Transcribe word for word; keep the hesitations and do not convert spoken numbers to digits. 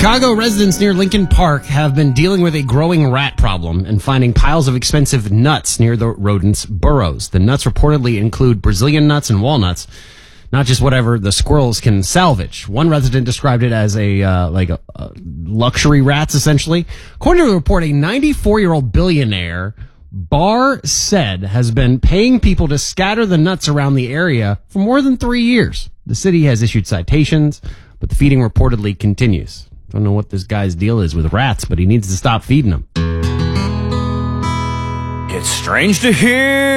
Chicago residents near Lincoln Park have been dealing with a growing rat problem and finding piles of expensive nuts near the rodents' burrows. The nuts reportedly include Brazilian nuts and walnuts, not just whatever the squirrels can salvage. One resident described it as a uh, like a, a luxury rats, essentially. According to the report, a ninety-four-year-old billionaire, Barr said, has been paying people to scatter the nuts around the area for more than three years. The city has issued citations, but the feeding reportedly continues. Don't know what this guy's deal is with rats, but he needs to stop feeding them. It's strange to hear